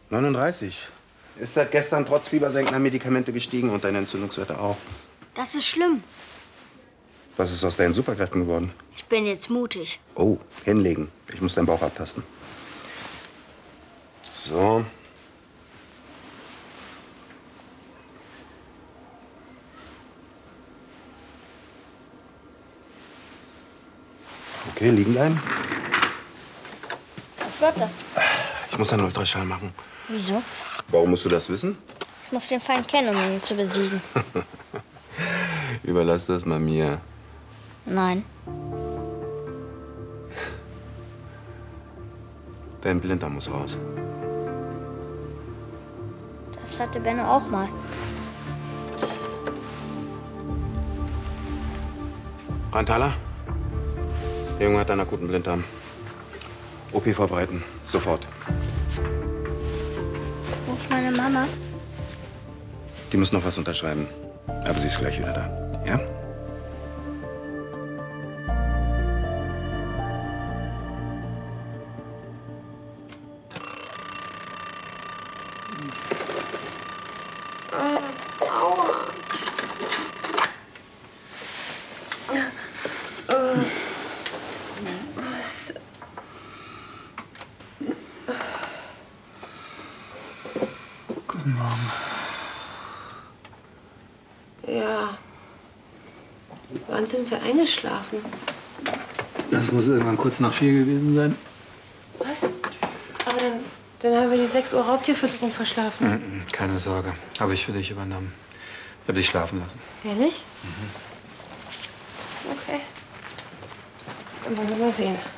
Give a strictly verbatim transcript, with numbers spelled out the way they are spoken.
neununddreißig. Ist seit gestern trotz fiebersenkender Medikamente gestiegen und deine Entzündungswerte auch. Das ist schlimm. Was ist aus deinen Superkräften geworden? Ich bin jetzt mutig. Oh, hinlegen. Ich muss deinen Bauch abtasten. So. Okay, liegen bleiben. Was wird das? Ich muss einen Ultraschall machen. Wieso? Warum musst du das wissen? Ich muss den Feind kennen, um ihn zu besiegen. Überlass das mal mir. Nein. Dein Blinddarm muss raus. Das hatte Benno auch mal. Rheintaler? Der Junge hat einen akuten Blinddarm. O P vorbereiten. Sofort. Wo ist meine Mama? Die muss noch was unterschreiben. Aber sie ist gleich wieder da. Ja? Guten Morgen. Ja. Wann sind wir eingeschlafen? Das muss irgendwann kurz nach vier gewesen sein. Was? Aber dann, dann haben wir die sechs Uhr Raubtierfütterung verschlafen. Mhm, keine Sorge. Habe ich für dich übernommen. Ich habe dich schlafen lassen. Ehrlich? Mhm. Okay. Dann wollen wir mal sehen.